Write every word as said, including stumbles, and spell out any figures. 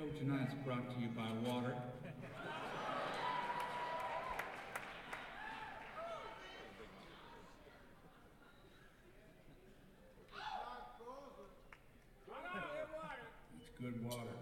show tonight's brought to you by water. It's good water.